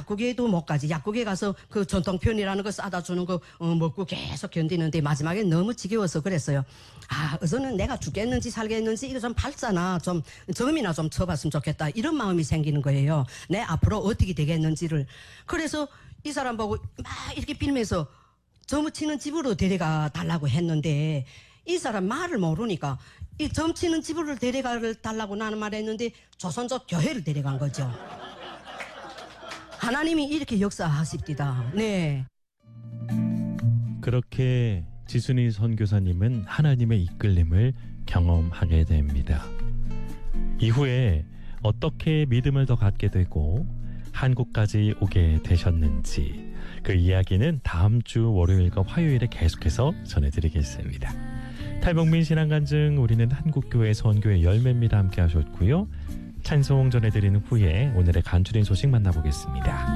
약국에도 못 가지. 약국에 가서 그 전통편이라는 거 싸다 주는 거 먹고 계속 견디는데 마지막에 너무 지겨워서 그랬어요. 어서는 내가 죽겠는지 살겠는지 이거 좀 밝잖아. 좀 점이나 좀 쳐봤으면 좋겠다. 이런 마음이 생기는 거예요. 내 앞으로 어떻게 되겠는지를. 그래서 이 사람 보고 막 이렇게 빌면서 점 치는 집으로 데려가 달라고 했는데 이 사람 말을 모르니까 이 점 치는 집으로 데려가 달라고 나는 말했는데 조선족 교회를 데려간 거죠. 하나님이 이렇게 역사하십니다. 네. 그렇게 지순이 선교사님은 하나님의 이끌림을 경험하게 됩니다. 이후에 어떻게 믿음을 더 갖게 되고 한국까지 오게 되셨는지 그 이야기는 다음 주 월요일과 화요일에 계속해서 전해드리겠습니다. 탈북민 신앙간증 우리는 한국교회 선교의 열매입니다. 함께 하셨고요. 찬송 전해드리는 후에 오늘의 간추린 소식 만나보겠습니다.